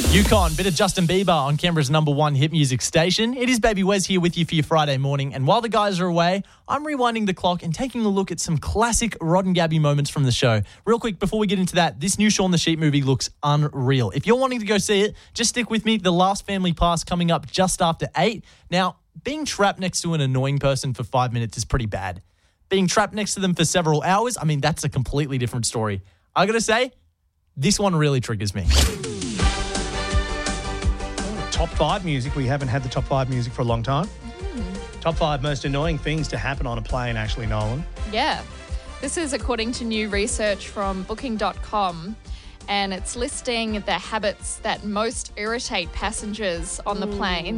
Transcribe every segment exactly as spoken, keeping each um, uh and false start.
Yukon, bit of Justin Bieber on Canberra's number one hit music station. It is Baby Wes here with you for your Friday morning. And while the guys are away, I'm rewinding the clock and taking a look at some classic Rod and Gabby moments from the show. Real quick, before we get into that, this new Shaun the Sheep movie looks unreal. If you're wanting to go see it, just stick with me. The Last Family Pass coming up just after eight. Now, being trapped next to an annoying person for five minutes is pretty bad. Being trapped next to them for several hours, I mean, that's a completely different story. I gotta say, this one really triggers me. Top five music. We haven't had the top five music for a long time. Mm. Top five most annoying things to happen on a plane, Ashley Nolan. Yeah. This is according to new research from booking dot com, and it's listing the habits that most irritate passengers on the plane.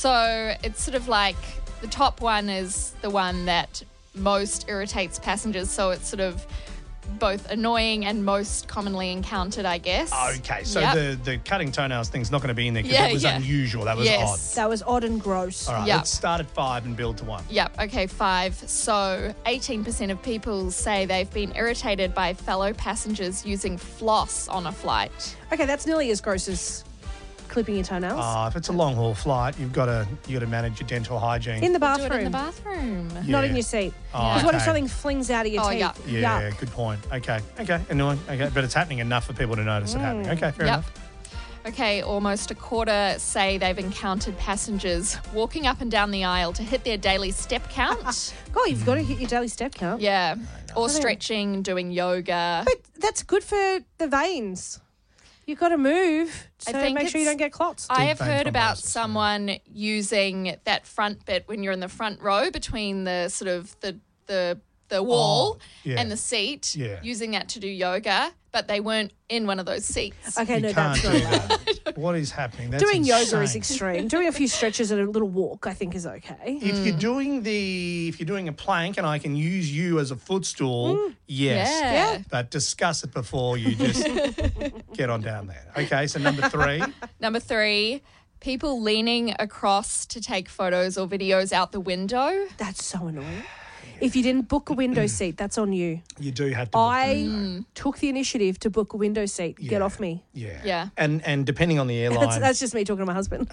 So it's sort of like the top one is the one that most irritates passengers. So it's sort of both annoying and most commonly encountered, I guess. Okay, so Yep. the, the cutting toenails thing's not going to be in there because Yeah, that was yeah. unusual. That was Yes. That was odd and gross. odd. All right, Yep. let's start at five and build to one. Yep, okay, five. So eighteen percent of people say they've been irritated by fellow passengers using floss on a flight. Okay, that's nearly as gross as clipping your toenails. Uh, if it's a long haul flight, you've got to you got to manage your dental hygiene. in the Do bathroom. it in the bathroom. Not Yeah. in your seat. Oh, Because what if okay. something flings out of your Oh, teeth? yuck. Yeah, Yuck. good point. Okay, okay, annoying. Okay, but it's happening enough for people to notice it happening. Okay, fair Yep. enough. Okay, almost a quarter say they've encountered passengers walking up and down the aisle to hit their daily step count. Oh, you've got to hit your daily step count. Yeah, or stretching, doing yoga. But that's good for the veins. You've got to move I to think make sure you it's- don't get clots. I have vein heard about thrombosis, yeah. someone using that front bit when you're in the front row between the sort of the the the wall yeah. and the seat, Yeah. using that to do yoga, but they weren't in one of those seats. Okay, You no, can't that's not do allowed. that. What is happening? That's Doing yoga is insane. extreme. Doing a few stretches and a little walk, I think, is okay. If you're doing the, if you're doing a plank and I can use you as a footstool, yes. Yeah. Yeah. But discuss it before you just get on down there. Okay, so number three. Number three, people leaning across to take photos or videos out the window. That's so annoying. If you didn't book a window seat, that's on you. You do have to. book I them, took the initiative to book a window seat. Get Yeah. off me. though. Yeah. Yeah. And and depending on the airline That's, that's just me talking to my husband.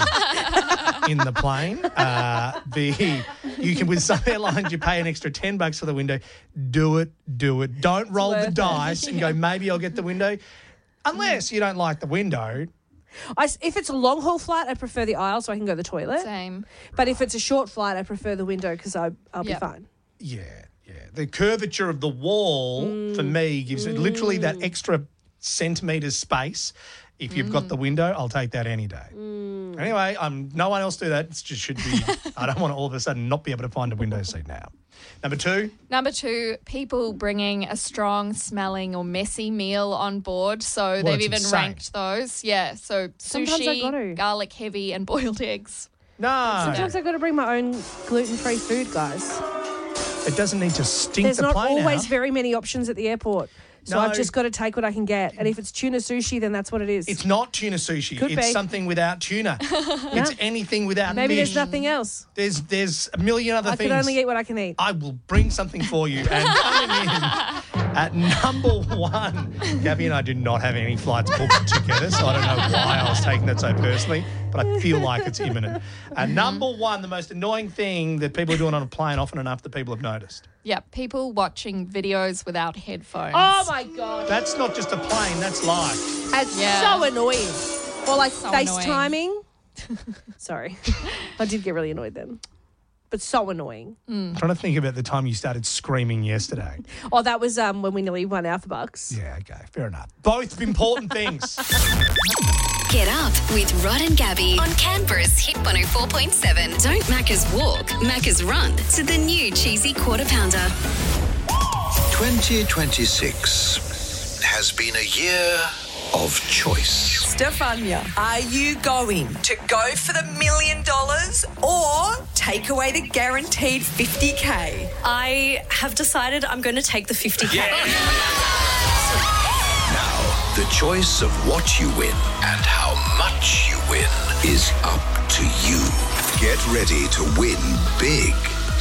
in the plane, uh, the you can with some airlines you pay an extra ten bucks for the window. Do it, do it. Don't roll the worth it. dice and go maybe I'll get the window, unless you don't like the window. I s if it's a long haul flight, I prefer the aisle so I can go to the toilet. Same. But if it's a short flight, I prefer the window because I'll Yep. be fine. Yeah, yeah. The curvature of the wall for me gives it literally that extra centimetre space. If you've got the window, I'll take that any day. Anyway, I'm no one else do that. It just should be. I don't want to all of a sudden not be able to find a window seat now. Number two. Number two, people bringing a strong smelling or messy meal on board. So they've it's even insane. ranked those. Yeah. So Sometimes I gotta. sushi, garlic heavy, and boiled eggs. No, Sometimes I've got to bring my own gluten-free food, guys. it doesn't need to stink There's the not plane always out. very many options at the airport. So No. I've just got to take what I can get. And if it's tuna sushi, then that's what it is. It's not tuna sushi. Could it's be. something without tuna. It's anything without Maybe fish. there's nothing else. There's there's a million other I things. can only eat what I can eat. I will bring something for you. And coming in at number one, Gabby and I do not have any flights booked together, so I don't know why I was taking that so personally, but I feel like it's imminent. Uh, number one, the most annoying thing that people are doing on a plane, often enough that people have noticed. Yeah. People watching videos without headphones. Oh, my God. That's not just a plane, that's life. It's Yeah. so annoying. Or like So FaceTiming. Sorry. I did get really annoyed then. But so annoying. I'm trying to think about the time you started screaming yesterday. Oh, that was um when we nearly won Alpha Bucks. Yeah, okay, fair enough. Both important things. Get up with Rod and Gabby on Canberra's Hit one oh four point seven. Don't Macca's walk, Macca's run to the new cheesy quarter pounder. twenty twenty-six has been a year of choice. Stefania, are you going to go for the million dollars or take away the guaranteed fifty K? I have decided I'm going to take the fifty K. Now, the choice of what you win and how much you win is up to you. Get ready to win big.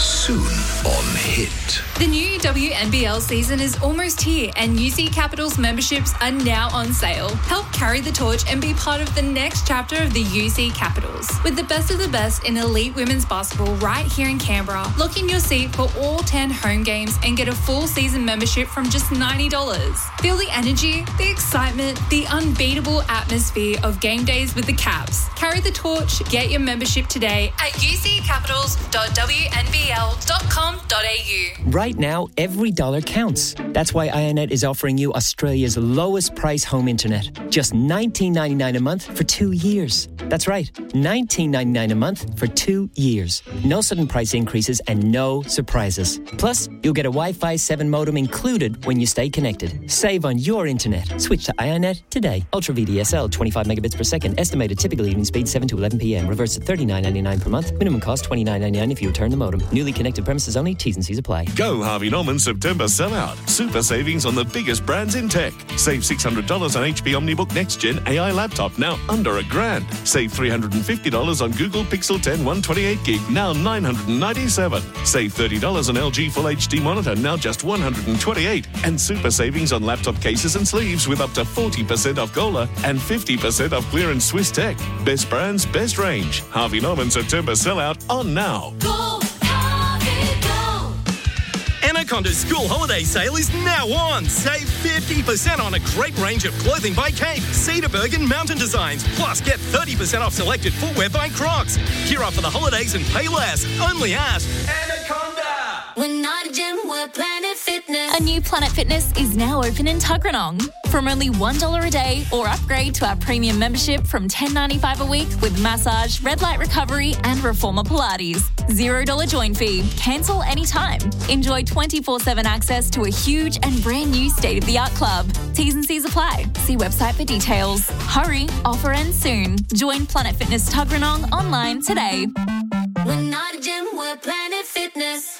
Soon on Hit. The new W N B L season is almost here and U C Capitals memberships are now on sale. Help carry the torch and be part of the next chapter of the U C Capitals. With the best of the best in elite women's basketball right here in Canberra, lock in your seat for all ten home games and get a full season membership from just ninety dollars. Feel the energy, the excitement, the unbeatable atmosphere of game days with the Caps. Carry the torch, get your membership today at u c capitals dot w n b l dot com dot a u. Right now, every dollar counts. That's why iiNet is offering you Australia's lowest price home internet. Just nineteen ninety-nine a month for two years. That's right, nineteen ninety-nine a month for two years. No sudden price increases and no surprises. Plus, you'll get a Wi-Fi seven modem included when you stay connected. Save on your internet. Switch to iiNet today. Ultra V D S L, twenty-five megabits per second. Estimated typical evening speed seven to eleven p.m. Reverse to thirty-nine ninety-nine per month. Minimum cost twenty-nine ninety-nine if you return the modem. Newly connected premises only. T's and C's apply. Go Harvey Norman September sellout. Super savings on the biggest brands in tech. Save six hundred dollars on H P OmniBook Next Gen A I laptop, now under a grand. Save three hundred fifty dollars on Google Pixel ten one twenty-eight gig, now nine hundred ninety-seven dollars. Save thirty dollars on L G Full H D monitor, now just one hundred twenty-eight dollars. And super savings on laptop cases and sleeves with up to forty percent off Gola and fifty percent off clearance Swiss Tech. Best brands, best range. Harvey Norman September sellout on now. Go, Harvey, go. Anaconda's school holiday sale is now on. Save fifty percent on a great range of clothing by Cape, Cedarburg and Mountain Designs. Plus, get thirty percent off selected footwear by Crocs. Gear up for the holidays and pay less. Only at Anaconda. We're not a gym, we're Planet Fitness. A new Planet Fitness is now open in Tuggeranong. From only one dollar a day or upgrade to our premium membership from ten dollars ninety-five a week with massage, red light recovery and reformer Pilates. zero dollars join fee. Cancel anytime. Enjoy twenty-four seven access to a huge and brand new state-of-the-art club. T's and C's apply. See website for details. Hurry, offer ends soon. Join Planet Fitness Tuggeranong online today. We're not a gym, we're Planet Fitness.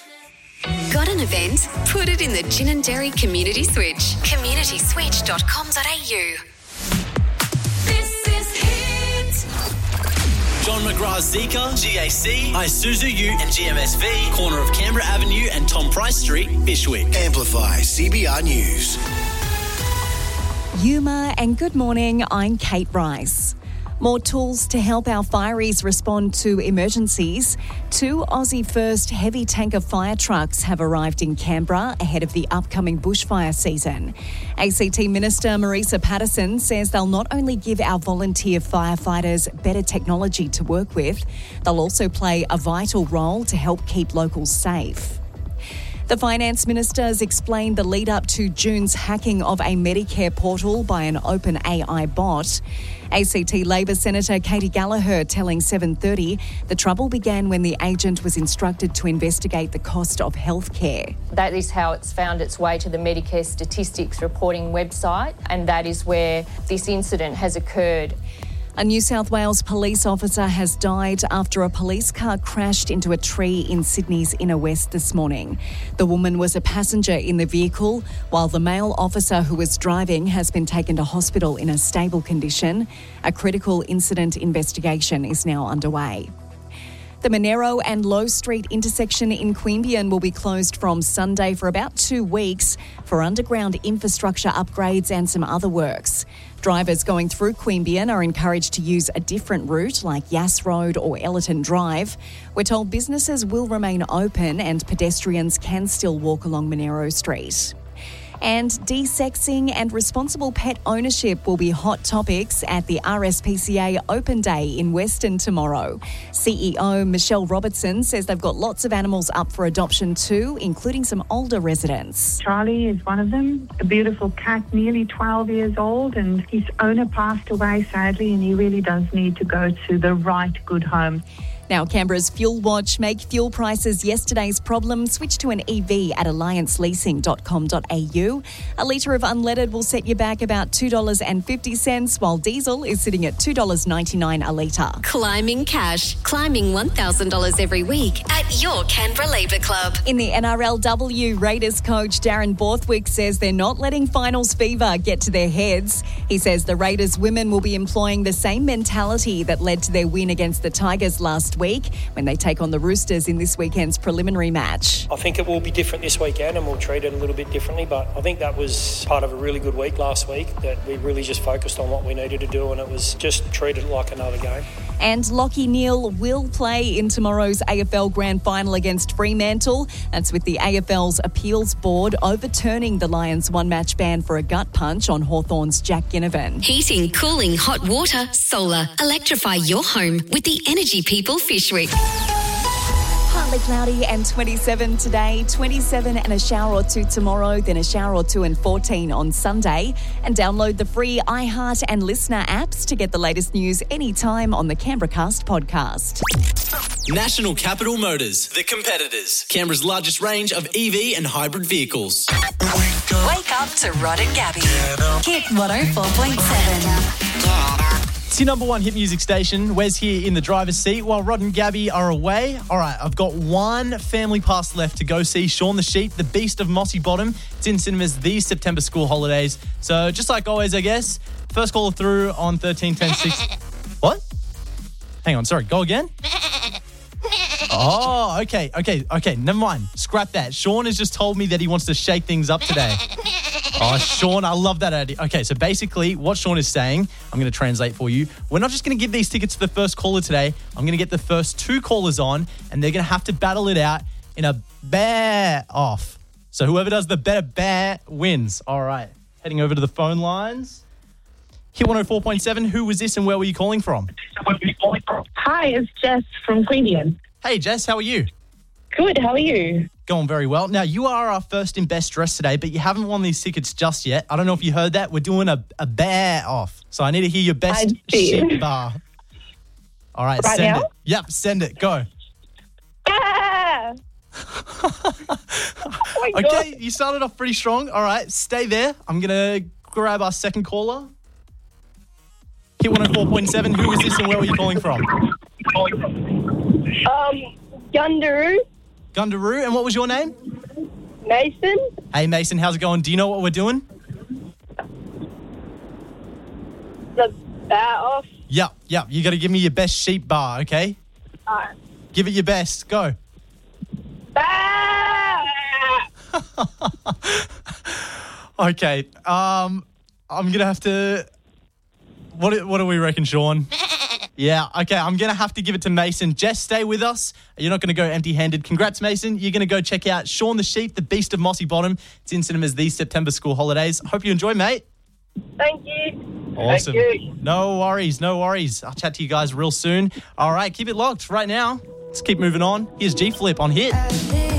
Got an event? Put it in the Gin and Dairy Community Switch. community switch dot com dot a u. This is Hit. John McGrath's Zika, G A C, Isuzu U and G M S V, corner of Canberra Avenue and Tom Price Street, Bishwick. Amplify C B R News. Yuma and good morning, I'm Kate Rice. More tools to help our fireys respond to emergencies. Two Aussie First heavy tanker fire trucks have arrived in Canberra ahead of the upcoming bushfire season. A C T Minister Marisa Patterson says they'll not only give our volunteer firefighters better technology to work with, they'll also play a vital role to help keep locals safe. The Finance Minister has explained the lead up to June's hacking of a Medicare portal by an open A I bot. A C T Labor Senator Katie Gallagher telling seven thirty the trouble began when the agent was instructed to investigate the cost of healthcare. That is how it's found its way to the Medicare Statistics reporting website, and that is where this incident has occurred. A New South Wales police officer has died after a police car crashed into a tree in Sydney's inner west this morning. The woman was a passenger in the vehicle, while the male officer who was driving has been taken to hospital in a stable condition. A critical incident investigation is now underway. The Monero and Low Street intersection in Queanbeyan will be closed from Sunday for about two weeks for underground infrastructure upgrades and some other works. Drivers going through Queanbeyan are encouraged to use a different route like Yass Road or Ellerton Drive. We're told businesses will remain open and pedestrians can still walk along Monero Street. And desexing and responsible pet ownership will be hot topics at the R S P C A Open Day in Western tomorrow. C E O Michelle Robertson says they've got lots of animals up for adoption too, including some older residents. Charlie is one of them, a beautiful cat, nearly twelve years old, and his owner passed away sadly, and he really does need to go to the right good home. Now, Canberra's Fuel Watch. Make fuel prices yesterday's problem. Switch to an E V at alliance leasing dot com dot a u. A litre of unleaded will set you back about two dollars fifty, while diesel is sitting at two dollars ninety-nine a litre. Climbing cash. Climbing one thousand dollars every week at your Canberra Labour Club. In the N R L W, Raiders coach Darren Borthwick says they're not letting finals fever get to their heads. He says the Raiders women will be employing the same mentality that led to their win against the Tigers last week. week when they take on the Roosters in this weekend's preliminary match. I think it will be different this weekend and we'll treat it a little bit differently, but I think that was part of a really good week last week, that we really just focused on what we needed to do and it was just treated like another game. And Lachie Neale will play in tomorrow's A F L Grand Final against Fremantle. That's with the A F L's appeals board overturning the Lions' one-match ban for a gut punch on Hawthorn's Jack Ginnivan. Heating, cooling, hot water, solar. Electrify your home with the Energy People Fish Week. Partly cloudy and twenty-seven today, twenty-seven and a shower or two tomorrow, then a shower or two and fourteen on Sunday. And download the free iHeart and Listener apps to get the latest news anytime on the Canberracast podcast. National Capital Motors, the competitors. Canberra's largest range of E V and hybrid vehicles. Wake up to Rod and Gabby. Hit one oh four point seven. It's your number one hit music station. Wes here in the driver's seat while Rod and Gabby are away. All right, I've got one family pass left to go see Shaun the Sheep, the Beast of Mossy Bottom. It's in cinemas these September school holidays. So just like always, I guess, first caller through on thirteen ten six. What? Hang on, sorry, go again? Oh, okay, okay, okay, never mind. Scrap that. Shaun has just told me that he wants to shake things up today. Oh, Shaun, I love that idea. Okay, so basically what Shaun is saying, I'm going to translate for you. We're not just going to give these tickets to the first caller today. I'm going to get the first two callers on, and they're going to have to battle it out in a bear off. So whoever does the better bear wins. All right, heading over to the phone lines. Hit one oh four point seven, who was this and where were you calling from? Hi, it's Jess from Queanbeyan. Hey, Jess, how are you? Good, how are you? Going very well. Now, you are our first in best dressed today, but you haven't won these tickets just yet. I don't know if you heard that. We're doing a, a bear off. So I need to hear your best shit bar. All right, right send now? it. Yep, send it. Go. Ah! Oh my God. Okay, you started off pretty strong. All right, stay there. I'm going to grab our second caller. Hit one oh four point seven. Who is this and where were you calling from? Um, Gundaroo. Gundaroo. And what was your name? Mason. Hey, Mason, how's it going? Do you know what we're doing? The bat off. Yep, yep. You got to give me your best sheep bar, okay? Alright. Give it your best. Go. Ah! Okay. Um, I'm going to have to... What do, what do we reckon, Shaun? Yeah, okay, I'm going to have to give it to Mason. Jess, stay with us. You're not going to go empty-handed. Congrats, Mason. You're going to go check out Shaun the Sheep, the Beast of Mossy Bottom. It's in cinemas these September school holidays. Hope you enjoy, mate. Thank you. Awesome. Thank you. No worries, no worries. I'll chat to you guys real soon. All right, keep it locked right now. Let's keep moving on. Here's G-Flip on Hit.